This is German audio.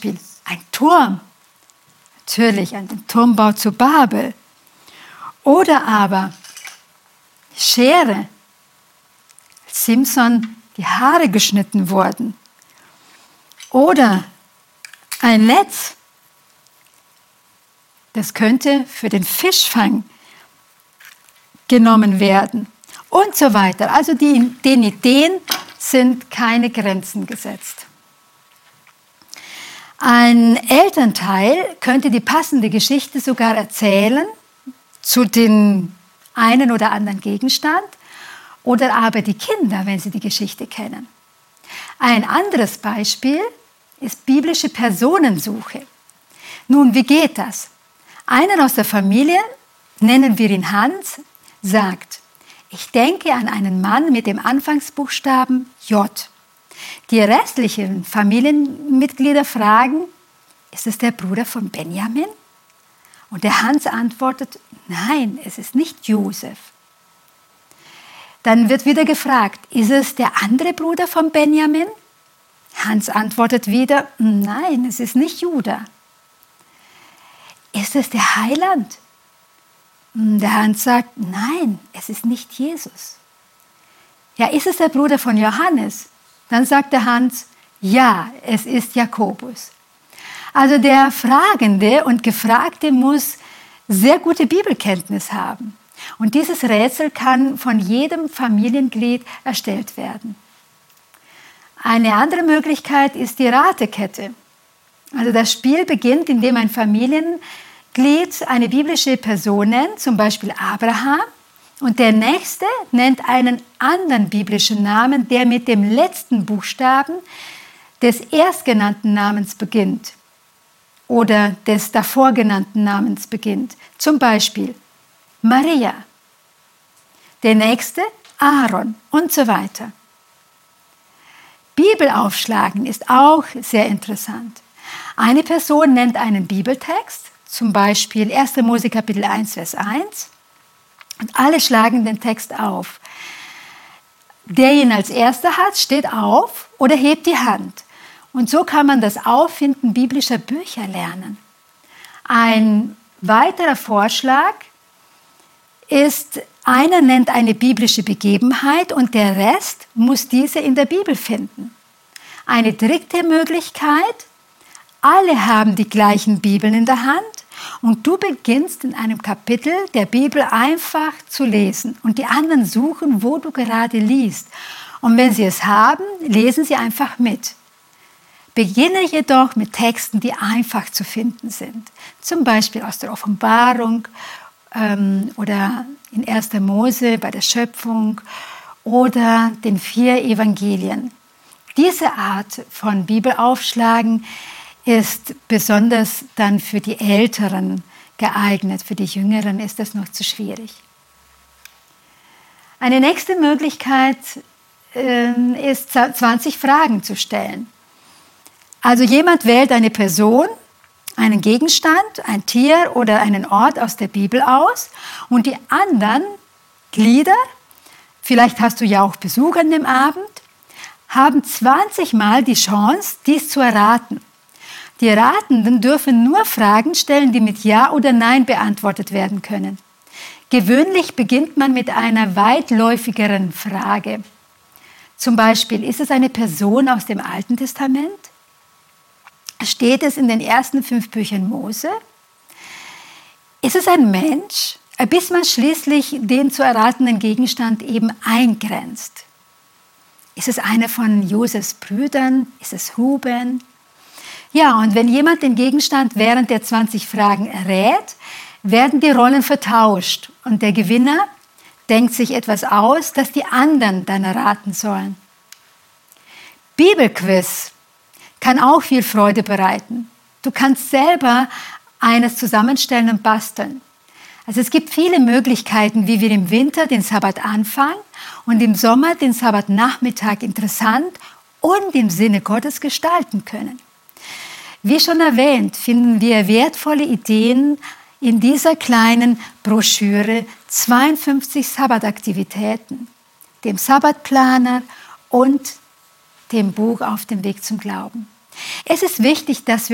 Beispiel ein Turm, natürlich ein Turmbau zu Babel. Oder aber Schere, als Simson die Haare geschnitten wurden. Oder ein Netz, das könnte für den Fischfang genommen werden und so weiter. Also den Ideen sind keine Grenzen gesetzt. Ein Elternteil könnte die passende Geschichte sogar erzählen zu dem einen oder anderen Gegenstand oder aber die Kinder, wenn sie die Geschichte kennen. Ein anderes Beispiel ist biblische Personensuche. Nun, wie geht das? Einer aus der Familie, nennen wir ihn Hans, sagt: Ich denke an einen Mann mit dem Anfangsbuchstaben J. Die restlichen Familienmitglieder fragen: Ist es der Bruder von Benjamin? Und der Hans antwortet: Nein, es ist nicht Josef. Dann wird wieder gefragt: Ist es der andere Bruder von Benjamin? Hans antwortet wieder: Nein, es ist nicht Juda. Ist es der Heiland? Der Hans sagt: Nein, es ist nicht Jesus. Ja, ist es der Bruder von Johannes? Dann sagt der Hans: Ja, es ist Jakobus. Also der Fragende und Gefragte muss sehr gute Bibelkenntnis haben. Und dieses Rätsel kann von jedem Familienglied erstellt werden. Eine andere Möglichkeit ist die Ratekette. Also das Spiel beginnt, indem ein Familienglied eine biblische Person nennt, zum Beispiel Abraham, und der Nächste nennt einen anderen biblischen Namen, der mit dem letzten Buchstaben des erstgenannten Namens beginnt oder des davor genannten Namens beginnt. Zum Beispiel Maria, der Nächste Aaron und so weiter. Bibel aufschlagen ist auch sehr interessant. Eine Person nennt einen Bibeltext, zum Beispiel 1. Mose Kapitel 1, Vers 1, und alle schlagen den Text auf. Der ihn als Erster hat, steht auf oder hebt die Hand. Und so kann man das Auffinden biblischer Bücher lernen. Ein weiterer Vorschlag ist, einer nennt eine biblische Begebenheit und der Rest muss diese in der Bibel finden. Eine dritte Möglichkeit: Alle haben die gleichen Bibeln in der Hand und du beginnst in einem Kapitel der Bibel einfach zu lesen und die anderen suchen, wo du gerade liest. Und wenn sie es haben, lesen sie einfach mit. Beginne jedoch mit Texten, die einfach zu finden sind. Zum Beispiel aus der Offenbarung oder in 1. Mose bei der Schöpfung oder den 4 Evangelien. Diese Art von Bibelaufschlagen ist besonders dann für die Älteren geeignet. Für die Jüngeren ist das noch zu schwierig. Eine nächste Möglichkeit ist, 20 Fragen zu stellen. Also jemand wählt eine Person, einen Gegenstand, ein Tier oder einen Ort aus der Bibel aus und die anderen Glieder, vielleicht hast du ja auch Besuch an dem Abend, haben 20 Mal die Chance, dies zu erraten. Die Ratenden dürfen nur Fragen stellen, die mit Ja oder Nein beantwortet werden können. Gewöhnlich beginnt man mit einer weitläufigeren Frage. Zum Beispiel: Ist es eine Person aus dem Alten Testament? Steht es in den ersten 5 Büchern Mose? Ist es ein Mensch? Bis man schließlich den zu erratenden Gegenstand eben eingrenzt. Ist es einer von Josefs Brüdern? Ist es Ruben? Ja, und wenn jemand den Gegenstand während der 20 Fragen errät, werden die Rollen vertauscht und der Gewinner denkt sich etwas aus, das die anderen dann erraten sollen. Bibelquiz kann auch viel Freude bereiten. Du kannst selber eines zusammenstellen und basteln. Also es gibt viele Möglichkeiten, wie wir im Winter den Sabbat anfangen und im Sommer den Sabbatnachmittag interessant und im Sinne Gottes gestalten können. Wie schon erwähnt, finden wir wertvolle Ideen in dieser kleinen Broschüre 52 Sabbataktivitäten, dem Sabbatplaner und dem Buch Auf dem Weg zum Glauben. Es ist wichtig, dass wir